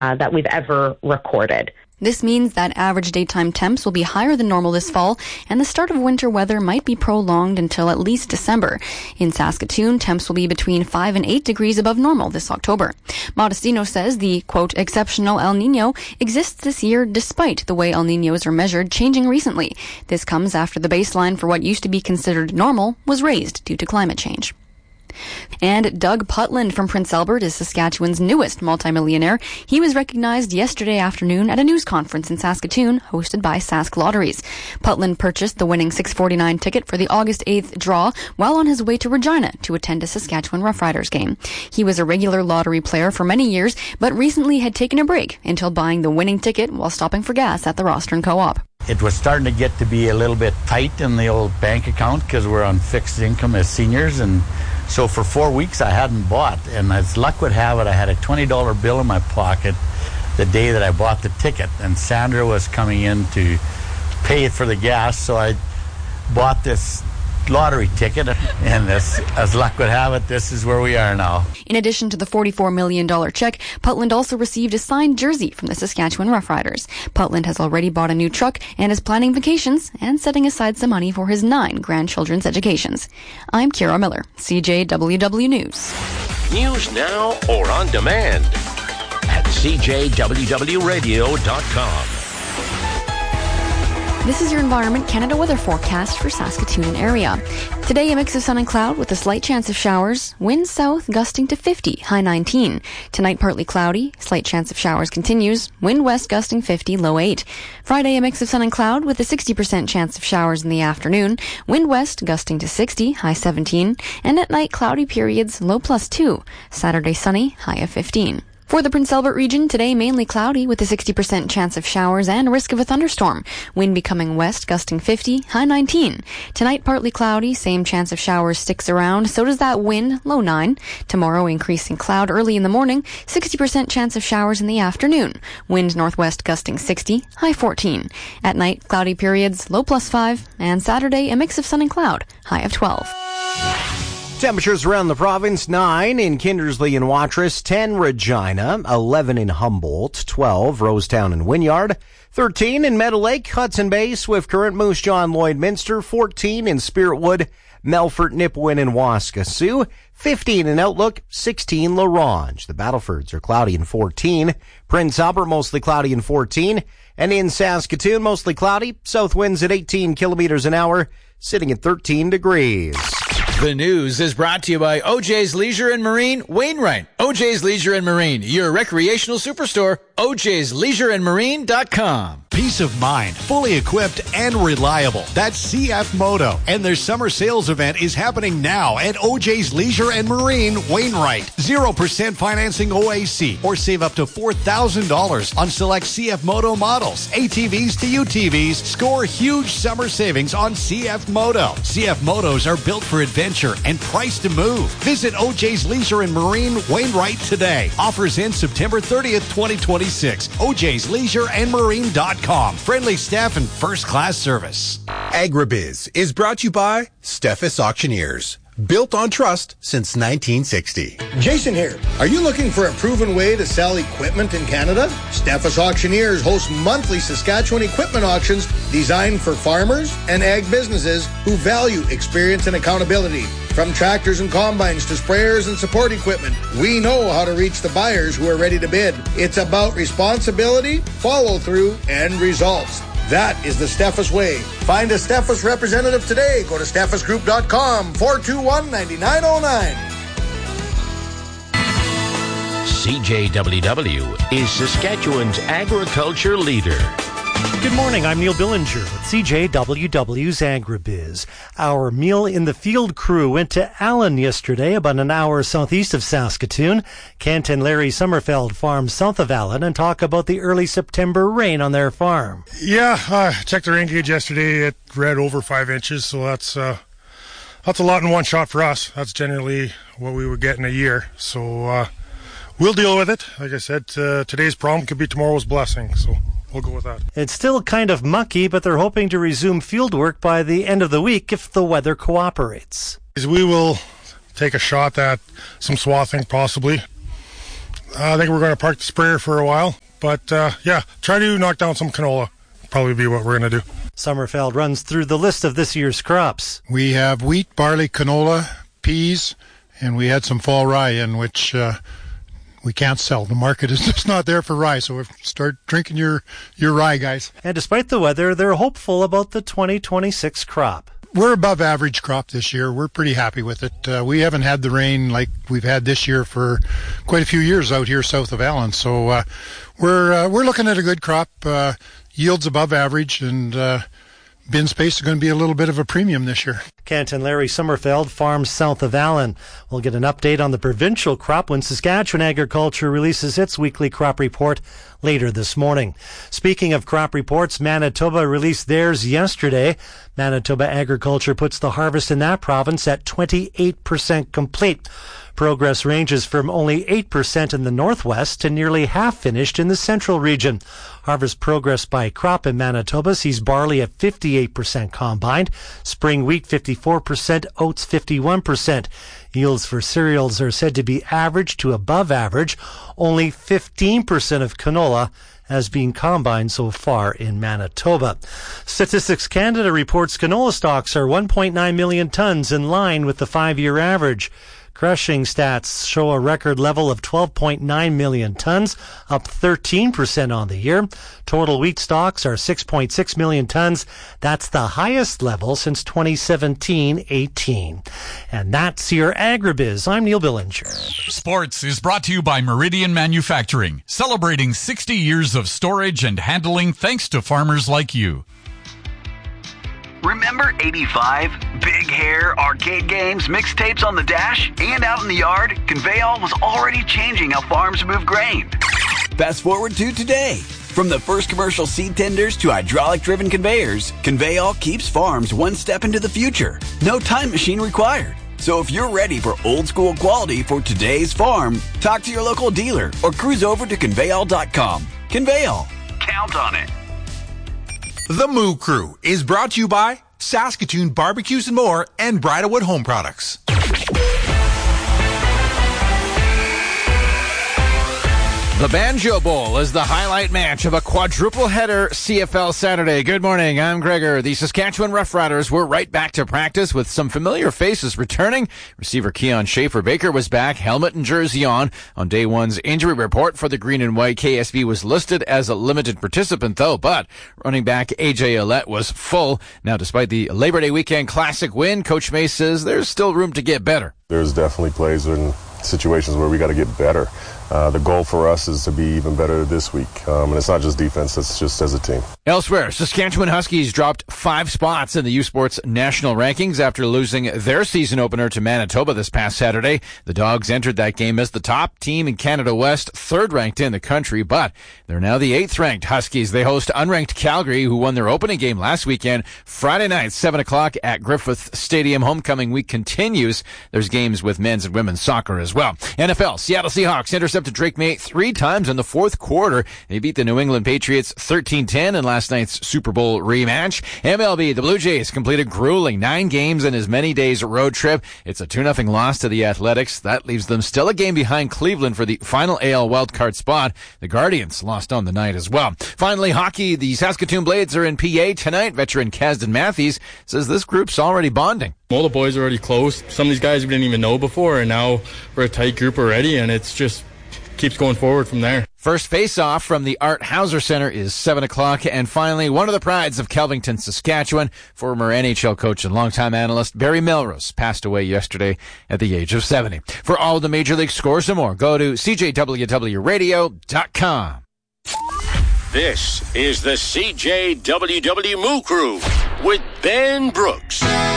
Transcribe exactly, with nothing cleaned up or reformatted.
uh, that we've ever recorded. This means that average daytime temps will be higher than normal this fall, and the start of winter weather might be prolonged until at least December. In Saskatoon, temps will be between five and eight degrees above normal this October. Modestino says the, quote, exceptional El Nino exists this year despite the way El Ninos are measured changing recently. This comes after the baseline for what used to be considered normal was raised due to climate change. And Doug Putland from Prince Albert is Saskatchewan's newest multimillionaire. He was recognized yesterday afternoon at a news conference in Saskatoon hosted by Sask Lotteries. Putland purchased the winning six forty-nine ticket for the August eighth draw while on his way to Regina to attend a Saskatchewan Roughriders game. He was a regular lottery player for many years, but recently had taken a break until buying the winning ticket while stopping for gas at the Rostern Co-op. It was starting to get to be a little bit tight in the old bank account because we're on fixed income as seniors, and so for four weeks I hadn't bought, and as luck would have it, I had a twenty dollar bill in my pocket the day that I bought the ticket, and Sandra was coming in to pay for the gas, so I bought this lottery ticket, and this, as luck would have it, this is where we are now. In addition to the forty-four million dollars check, Putland also received a signed jersey from the Saskatchewan Roughriders. Putland has already bought a new truck and is planning vacations and setting aside some money for his nine grandchildren's educations. I'm Kira Miller, C J W W News. News now or on demand at c j w w radio dot com. This is your Environment Canada weather forecast for Saskatoon and area. Today, a mix of sun and cloud with a slight chance of showers. Wind south gusting to fifty, high nineteen. Tonight, partly cloudy. Slight chance of showers continues. Wind west gusting fifty, low eight. Friday, a mix of sun and cloud with a sixty percent chance of showers in the afternoon. Wind west gusting to sixty, high seventeen. And at night, cloudy periods, low plus two. Saturday, sunny, high of fifteen. For the Prince Albert region, today mainly cloudy with a sixty percent chance of showers and a risk of a thunderstorm. Wind becoming west, gusting fifty, high nineteen. Tonight, partly cloudy, same chance of showers sticks around. So does that wind, low nine. Tomorrow, increasing cloud early in the morning, sixty percent chance of showers in the afternoon. Wind northwest gusting sixty, high fourteen. At night, cloudy periods, low plus five. And Saturday, a mix of sun and cloud, high of twelve. Temperatures around the province, nine in Kindersley and Watrous, ten Regina, eleven in Humboldt, twelve Rosetown and Wynyard, thirteen in Meadow Lake, Hudson Bay, Swift Current, Moose Jaw, Lloydminster, fourteen in Spiritwood, Melfort, Nipawin, and Waskesiu, fifteen in Outlook, sixteen La Ronge. The Battlefords are cloudy and fourteen. Prince Albert, mostly cloudy and fourteen. And in Saskatoon, mostly cloudy, south winds at eighteen kilometers an hour, sitting at thirteen degrees. The news is brought to you by O J's Leisure and Marine, Wainwright. O J's Leisure and Marine, your recreational superstore, O J's leisure and marine dot com. Peace of mind, fully equipped and reliable. That's C F Moto. And their summer sales event is happening now at O J's Leisure and Marine, Wainwright. zero percent financing O A C or save up to four thousand dollars on select C F Moto models. A T Vs to U T Vs. Score huge summer savings on C F Moto. C F Motos are built for adventure and priced to move. Visit O J's Leisure and Marine, Wainwright today. Offers in September thirtieth, twenty twenty-six. O J's Leisure and Marine dot com. Friendly staff and first-class service. Agribiz is brought to you by Steffes Auctioneers. Built on trust since nineteen sixty. Jason here. Are you looking for a proven way to sell equipment in Canada? Steffes Auctioneers hosts monthly Saskatchewan equipment auctions designed for farmers and ag businesses who value experience and accountability. From tractors and combines to sprayers and support equipment, we know how to reach the buyers who are ready to bid. It's about responsibility, follow-through, and results. That is the Steffes way. Find a Steffes representative today. Go to steffes group dot com, four two one, nine nine zero nine. C J W W is Saskatchewan's agriculture leader. Good morning, I'm Neil Billinger with C J W W's Agribiz. Our Meal in the Field crew went to Allen yesterday, about an hour southeast of Saskatoon. Kent and Larry Sommerfeld farm south of Allen and talk about the early September rain on their farm. Yeah, I uh, checked the rain gauge yesterday. It read over five inches, so that's uh, that's a lot in one shot for us. That's generally what we would get in a year. So uh, we'll deal with it. Like I said, uh, today's problem could be tomorrow's blessing, so we'll go with that. It's still kind of mucky, but they're hoping to resume field work by the end of the week if the weather cooperates. We will take a shot at some swathing, possibly. I think we're going to park the sprayer for a while. But, uh, yeah, try to knock down some canola. Probably be what we're going to do. Sommerfeld runs through the list of this year's crops. We have wheat, barley, canola, peas, and we had some fall rye in, which uh, we can't sell. The market is just not there for rye, so start drinking your, your rye, guys. And despite the weather, they're hopeful about the twenty twenty-six crop. We're above average crop this year. We're pretty happy with it. Uh, we haven't had the rain like we've had this year for quite a few years out here south of Allen. So uh, we're uh, we're looking at a good crop. Uh, yields above average, and uh, bin space is going to be a little bit of a premium this year. Kent and Larry Sommerfeld farms south of Allen. We'll get an update on the provincial crop when Saskatchewan Agriculture releases its weekly crop report later this morning. Speaking of crop reports, Manitoba released theirs yesterday. Manitoba Agriculture puts the harvest in that province at twenty-eight percent complete. Progress ranges from only eight percent in the northwest to nearly half finished in the central region. Harvest progress by crop in Manitoba sees barley at fifty-eight percent combined, spring wheat fifty-four percent, oats fifty-one percent. Yields for cereals are said to be average to above average. Only fifteen percent of canola has been combined so far in Manitoba. Statistics Canada reports canola stocks are one point nine million tons, in line with the five-year average. Crushing stats show a record level of twelve point nine million tons, up thirteen percent on the year. Total wheat stocks are six point six million tons. That's the highest level since twenty seventeen eighteen. And that's your Agribiz. I'm Neil Billinger. Sports is brought to you by Meridian Manufacturing, celebrating sixty years of storage and handling thanks to farmers like you. Remember eighty-five? Big hair, arcade games, mixtapes on the dash, and out in the yard? Conveyall was already changing how farms move grain. Fast forward to today. From the first commercial seed tenders to hydraulic-driven conveyors, Conveyall keeps farms one step into the future. No time machine required. So if you're ready for old-school quality for today's farm, talk to your local dealer or cruise over to conveyall dot com. Conveyall. Count on it. The Moo Crew is brought to you by Saskatoon Barbecues and More and Bridalwood Home Products. The Banjo Bowl is the highlight match of a quadruple header C F L Saturday. Good morning, I'm Gregor. The Saskatchewan Roughriders were right back to practice with some familiar faces returning. Receiver Keon Schaefer-Baker was back, helmet and jersey on. On day one's injury report for the Green and White, K S B was listed as a limited participant though, but running back A J Ouellette was full. Now, despite the Labor Day weekend classic win, Coach May says there's still room to get better. There's definitely plays and situations where we got to get better. Uh, the goal for us is to be even better this week. Um, and it's not just defense, it's just as a team. Elsewhere, Saskatchewan Huskies dropped five spots in the U Sports national rankings after losing their season opener to Manitoba this past Saturday. The Dogs entered that game as the top team in Canada West, third ranked in the country, but they're now the eighth ranked Huskies. They host unranked Calgary, who won their opening game last weekend. Friday night, seven o'clock at Griffith Stadium. Homecoming week continues. There's games with men's and women's soccer as well. N F L, Seattle Seahawks intercepted Drake May three times in the fourth quarter. They beat the New England Patriots thirteen ten in last night's Super Bowl rematch. M L B, the Blue Jays completed grueling nine games in as many days road trip. It's a two nothing loss to the Athletics. That leaves them still a game behind Cleveland for the final A L wildcard spot. The Guardians lost on the night as well. Finally, hockey, the Saskatoon Blades are in P A tonight. Veteran Kasdan Matthews says this group's already bonding. All the boys are already close. Some of these guys we didn't even know before, and now we're a tight group already, and it's just keeps going forward from there. First face-off from the Art Hauser Center is seven o'clock. And finally, one of the prides of Kelvington, Saskatchewan, former N H L coach and longtime analyst Barry Melrose passed away yesterday at the age of seventy. For all the Major League scores and more, go to C J W W radio dot com. This is the C J W W Moo Crew with Ben Brooks.